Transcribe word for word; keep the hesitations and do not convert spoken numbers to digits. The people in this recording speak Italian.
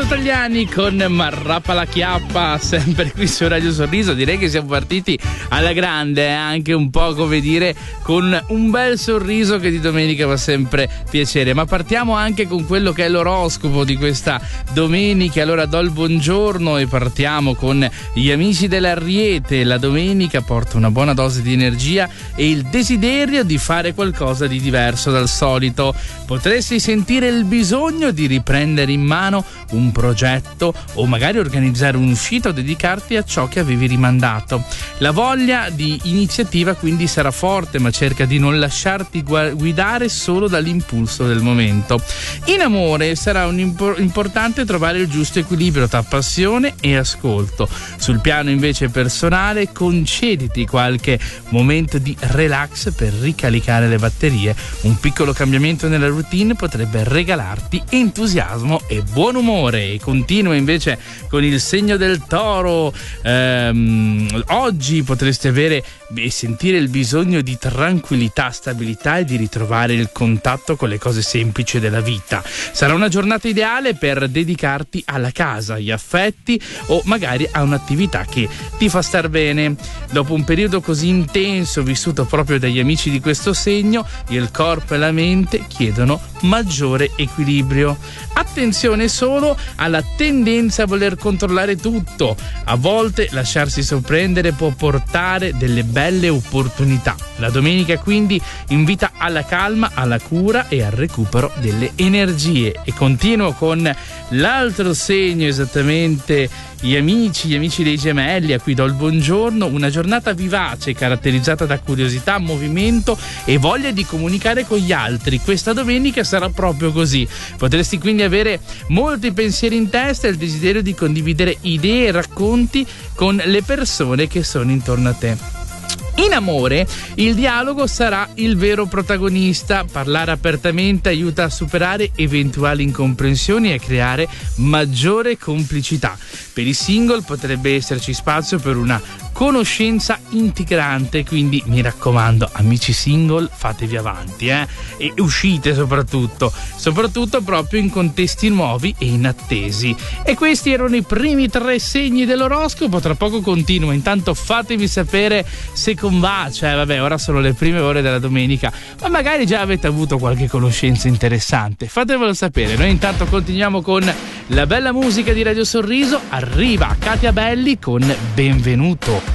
Tagliani con Marrappa la chiappa, sempre qui su Radio Sorriso. Direi che siamo partiti alla grande, eh? Anche un po', come dire, con un bel sorriso che di domenica fa sempre piacere. Ma partiamo anche con quello che è l'oroscopo di questa domenica. Allora do il buongiorno e partiamo con gli amici dell'Ariete. La domenica porta una buona dose di energia e il desiderio di fare qualcosa di diverso dal solito. Potresti sentire il bisogno di riprendere in mano un progetto o magari organizzare un'uscita o dedicarti a ciò che avevi rimandato. La voglia di iniziativa quindi sarà forte, ma cerca di non lasciarti guidare solo dall'impulso del momento. In amore sarà un impor- importante trovare il giusto equilibrio tra passione e ascolto. Sul piano invece personale concediti qualche momento di relax per ricaricare le batterie. Un piccolo cambiamento nella routine potrebbe regalarti entusiasmo e buon umore. E continua invece con il segno del Toro. Ehm, oggi potreste avere e sentire il bisogno di tranquillità, stabilità e di ritrovare il contatto con le cose semplici della vita. Sarà una giornata ideale per dedicarti alla casa, agli affetti o magari a un'attività che ti fa star bene. Dopo un periodo così intenso vissuto proprio dagli amici di questo segno, il corpo e la mente chiedono maggiore equilibrio. Attenzione solo alla tendenza a voler controllare tutto. A volte lasciarsi sorprendere può portare delle belle opportunità. La domenica quindi invita alla calma, alla cura e al recupero delle energie. E continuo con l'altro segno, esattamente gli amici, gli amici dei Gemelli, a cui do il buongiorno. Una giornata vivace caratterizzata da curiosità, movimento e voglia di comunicare con gli altri. Questa domenica sarà proprio così. Potresti quindi avere molti pensieri in testa e il desiderio di condividere idee e racconti con le persone che sono intorno a te. In amore, il dialogo sarà il vero protagonista. Parlare apertamente aiuta a superare eventuali incomprensioni e a creare maggiore complicità. Per i single potrebbe esserci spazio per una conoscenza integrante, quindi mi raccomando, amici single, fatevi avanti, eh? E uscite soprattutto, soprattutto proprio in contesti nuovi e inattesi. E questi erano i primi tre segni dell'oroscopo. Tra poco continua, intanto fatevi sapere se conva, cioè vabbè, ora sono le prime ore della domenica, ma magari già avete avuto qualche conoscenza interessante, fatemelo sapere. Noi intanto continuiamo con la bella musica di Radio Sorriso. Arriva Katia Belli con Benvenuto.